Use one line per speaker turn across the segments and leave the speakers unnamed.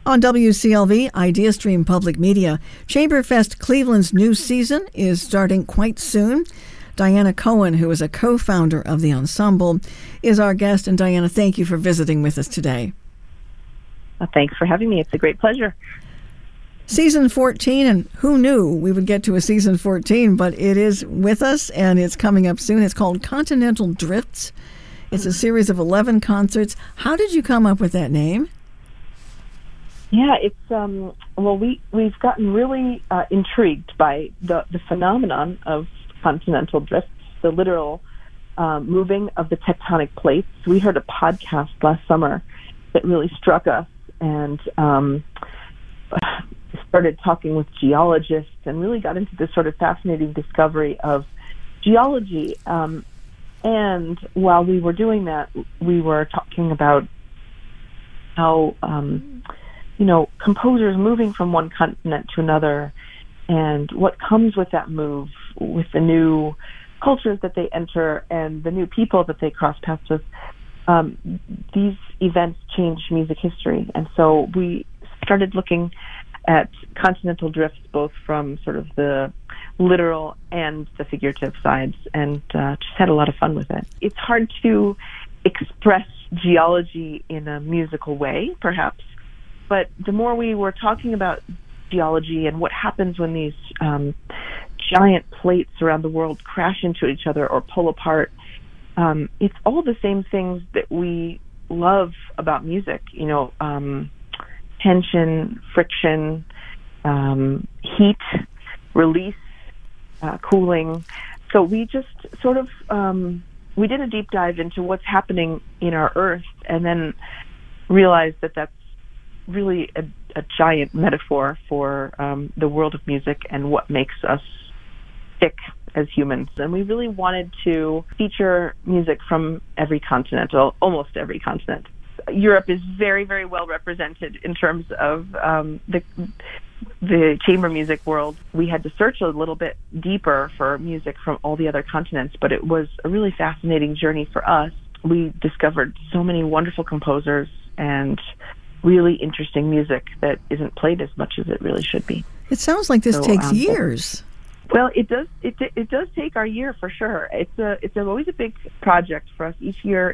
On WCLV, IdeaStream Public Media, Chamberfest Cleveland's new season is starting quite soon. Diana Cohen, who is a co-founder of the ensemble, is our guest. And Diana, thank you for visiting with us today.
Thanks for having me. It's a great pleasure.
Season 14, and who knew we would get to a season 14, but it is with us, and it's coming up soon. It's called Continental Drifts. It's a series of 11 concerts. How did you come up with that name?
Yeah, it's we've gotten really intrigued by the phenomenon of continental drifts, the literal moving of the tectonic plates. We heard a podcast last summer that really struck us, and started talking with geologists and really got into this sort of fascinating discovery of geology. And while we were doing that, we were talking about how composers moving from one continent to another, and what comes with that move, with the new cultures that they enter and the new people that they cross paths with. These events change music history. And so we started looking at continental drifts, both from sort of the literal and the figurative sides, and just had a lot of fun with it. It's hard to express geology in a musical way, perhaps, but the more we were talking about geology and what happens when these giant plates around the world crash into each other or pull apart, it's all the same things that we love about music, tension, friction, heat, release, cooling. So we just sort of, we did a deep dive into what's happening in our Earth, and then realized that that's really a giant metaphor for the world of music and what makes us tick as humans. And we really wanted to feature music from every continent, almost every continent. Europe is very, very well represented in terms of the chamber music world. We had to search a little bit deeper for music from all the other continents, but it was a really fascinating journey for us. We discovered so many wonderful composers and really interesting music that isn't played as much as it really should be.
It sounds like this takes years.
Well, it does. It does take our year for sure. It's always a big project for us. Each year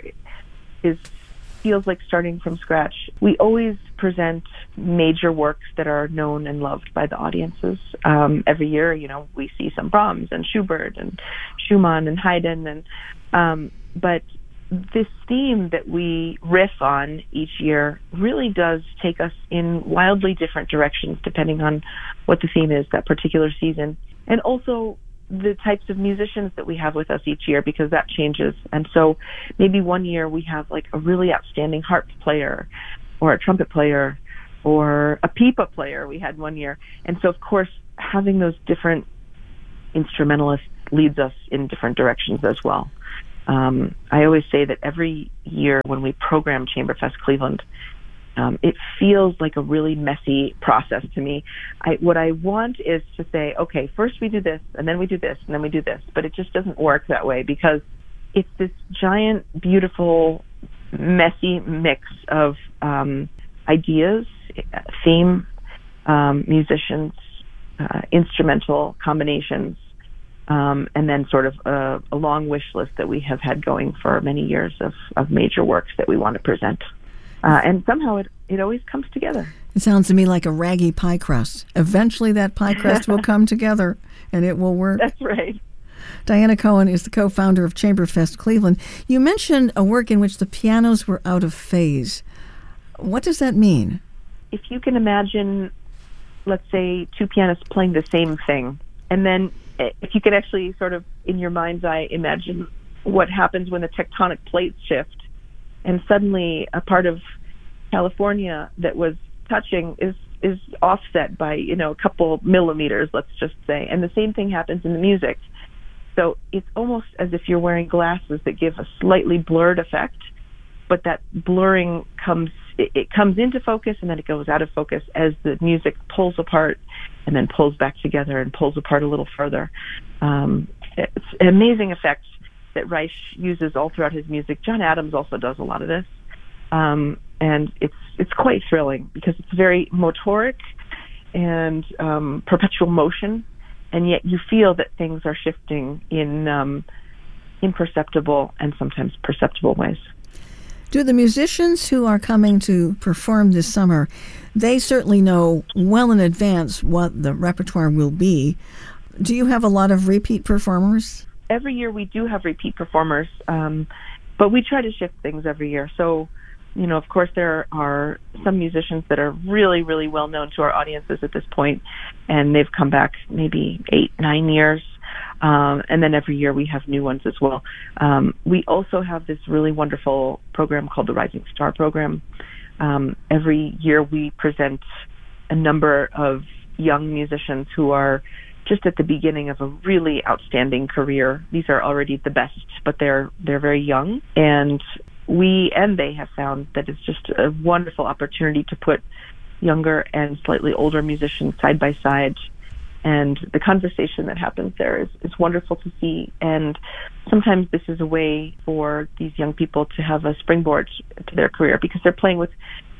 feels like starting from scratch. We always present major works that are known and loved by the audiences. Every year, we see some Brahms and Schubert and Schumann and Haydn, but this theme that we riff on each year really does take us in wildly different directions depending on what the theme is that particular season, and also the types of musicians that we have with us each year, because that changes. And so maybe one year we have like a really outstanding harp player or a trumpet player or a pipa player we had one year. And so, of course, having those different instrumentalists leads us in different directions as well. I always say that every year when we program Chamberfest Cleveland, it feels like a really messy process to me. What I want is to say, okay, first we do this, and then we do this, and then we do this. But it just doesn't work that way, because it's this giant, beautiful, messy mix of ideas, theme, musicians, instrumental combinations, and then sort of a long wish list that we have had going for many years of major works that we want to present. And somehow it always comes together.
It sounds to me like a raggy pie crust. Eventually that pie crust will come together and it will work.
That's right.
Diana Cohen is the co-founder of Chamberfest Cleveland. You mentioned a work in which the pianos were out of phase. What does that mean?
If you can imagine, let's say, two pianists playing the same thing, and then if you can actually sort of, in your mind's eye, imagine what happens when the tectonic plates shift, and suddenly a part of California that was touching is offset by, a couple millimeters, let's just say. And the same thing happens in the music. So it's almost as if you're wearing glasses that give a slightly blurred effect, but that blurring comes into focus and then it goes out of focus as the music pulls apart and then pulls back together and pulls apart a little further. It's an amazing effect that Reich uses all throughout his music. John Adams also does a lot of this. And and it's quite thrilling because it's very motoric and perpetual motion, and yet you feel that things are shifting in imperceptible and sometimes perceptible ways.
Do the musicians who are coming to perform this summer, they certainly know well in advance what the repertoire will be. Do you have a lot of repeat performers?
Every year we do have repeat performers, but we try to shift things every year. So, of course, there are some musicians that are really, really well known to our audiences at this point, and they've come back maybe 8-9 years. And then every year we have new ones as well. We also have this really wonderful program called the Rising Star Program. Every year we present a number of young musicians who are just at the beginning of a really outstanding career. These are already the best, but they're very young. And we and they have found that it's just a wonderful opportunity to put younger and slightly older musicians side by side. And the conversation that happens there is wonderful to see. And sometimes this is a way for these young people to have a springboard to their career because they're playing with,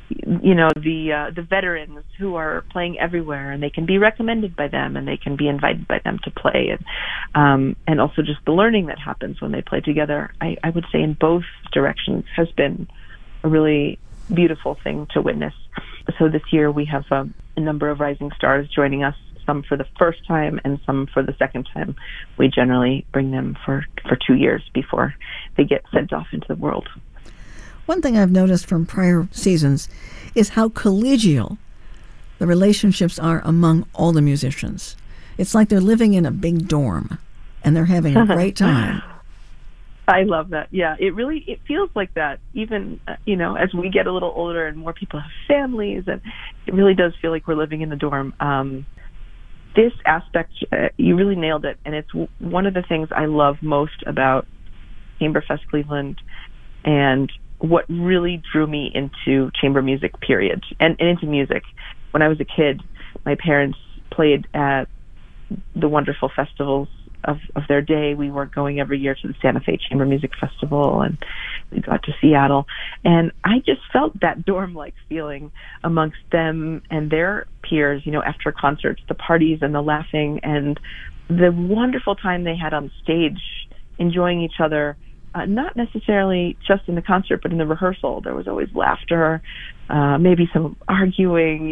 the veterans who are playing everywhere, and they can be recommended by them, and they can be invited by them to play. And also just the learning that happens when they play together, I would say in both directions has been a really beautiful thing to witness. So this year we have a number of rising stars joining us, some for the first time and some for the second time. We generally bring them for 2 years before they get sent off into the world.
One thing I've noticed from prior seasons is how collegial the relationships are among all the musicians. It's like they're living in a big dorm and they're having a great time.
I love that. Yeah, it feels like that. Even, as we get a little older and more people have families, and it really does feel like we're living in the dorm. This aspect, you really nailed it, and it's one of the things I love most about Chamberfest Cleveland and what really drew me into chamber music, period, and into music. When I was a kid, my parents played at the wonderful festivals of their day. We were going every year to the Santa Fe Chamber Music Festival, and we got to Seattle. And I just felt that dorm-like feeling amongst them and their peers, after concerts, the parties and the laughing and the wonderful time they had on stage, enjoying each other, not necessarily just in the concert, but in the rehearsal. There was always laughter, maybe some arguing,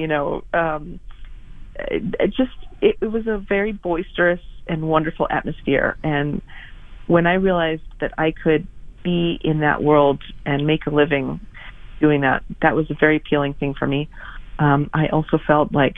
it was a very boisterous and wonderful atmosphere. And when I realized that I could be in that world and make a living doing that, that was a very appealing thing for me. I also felt like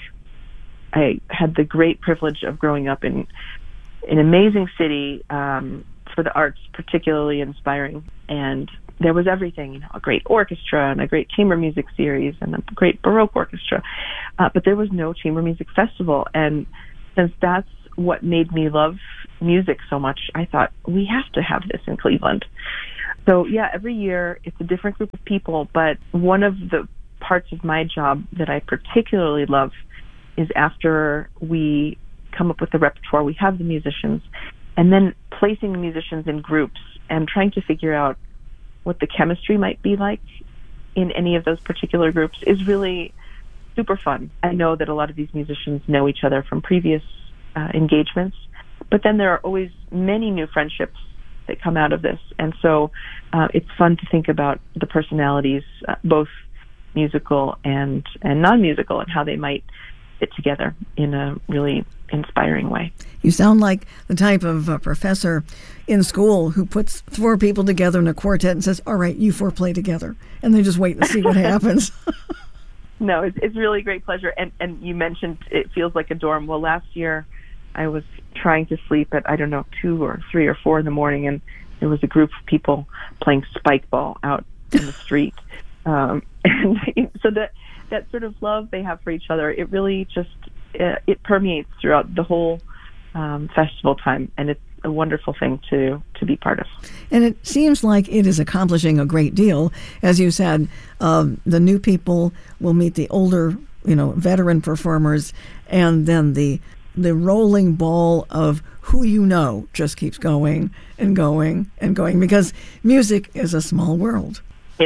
I had the great privilege of growing up in an amazing city, for the arts, particularly inspiring. And there was everything, a great orchestra and a great chamber music series and a great Baroque orchestra. But there was no chamber music festival. And since that's what made me love music so much, I thought, we have to have this in Cleveland. So yeah, every year it's a different group of people, but one of the parts of my job that I particularly love is after we come up with the repertoire, we have the musicians, and then placing the musicians in groups and trying to figure out what the chemistry might be like in any of those particular groups is really super fun. I know that a lot of these musicians know each other from previous engagements, but then there are always many new friendships that come out of this. And so it's fun to think about the personalities, both musical and non-musical, and how they might fit together in a really inspiring way.
You sound like the type of professor in school who puts 4 people together in a quartet and says, all right, you 4 play together, and they just wait and see what happens.
No, it's really a great pleasure. And you mentioned it feels like a dorm. Well, last year I was trying to sleep at, 2 or 3 or 4 in the morning, and there was a group of people playing spike ball out in the street. And so that sort of love they have for each other, it really just, it permeates throughout the whole festival time, and it's a wonderful thing to be part of.
And it seems like it is accomplishing a great deal. As you said, the new people will meet the older, veteran performers, and then the rolling ball of who just keeps going and going and going, because music is a small world.
It is.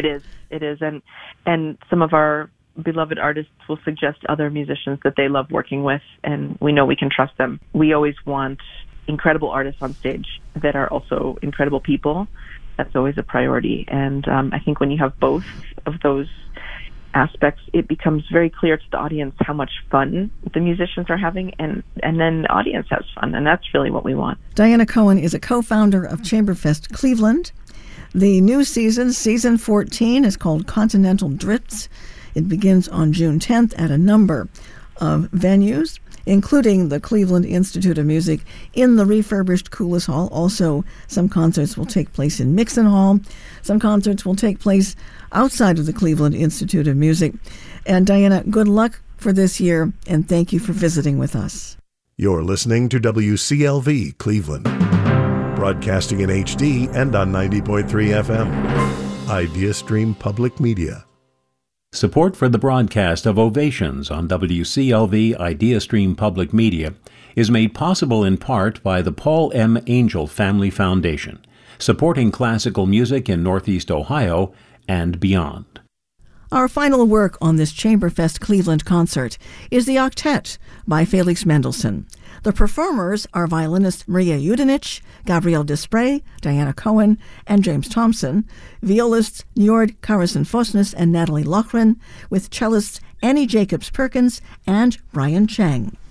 it is. And some of our beloved artists will suggest other musicians that they love working with, and we know we can trust them. We always want incredible artists on stage that are also incredible people. That's always a priority. And I think when you have both of those aspects, it becomes very clear to the audience how much fun the musicians are having, and then the audience has fun, and that's really what we want.
Diana Cohen is a co-founder of Chamberfest Cleveland. The new season, season 14, is called Continental Drifts. It begins on June 10th at a number of venues, including the Cleveland Institute of Music in the refurbished Coulis Hall. Also, some concerts will take place in Mixon Hall. Some concerts will take place outside of the Cleveland Institute of Music. And Diana, good luck for this year, and thank you for visiting with us.
You're listening to WCLV Cleveland, broadcasting in HD and on 90.3 FM. IdeaStream Public Media.
Support for the broadcast of Ovations on WCLV IdeaStream Public Media is made possible in part by the Paul M. Angel Family Foundation, supporting classical music in Northeast Ohio and beyond.
Our final work on this Chamberfest Cleveland concert is the Octet by Felix Mendelssohn. The performers are violinist Maria Yudenich, Gabrielle Desprez, Diana Cohen, and James Thompson, violists Njord Karasin-Fosnes and Natalie Loughran, with cellists Annie Jacobs-Perkins and Brian Chang.